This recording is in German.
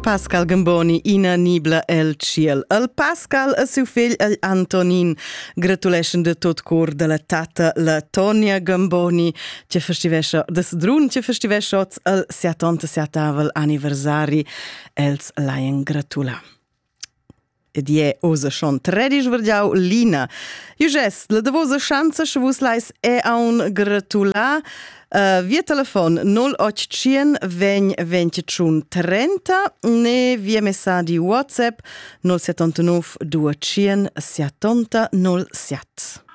Pascal Gamboni inanibla el ciel. El Pascal e siu fegl el Antonin gratuleschen de tot cor de la tata la Tonia Gamboni che festivescha des drun che festivescha el 77 anniversari els laien gratula. Ed je osa schon 13 vergiau Lina. Juges, la davosa chance che vus lais è a un gratula via telefon 0800 20 21 30 ne via messaggi WhatsApp 079 270 07.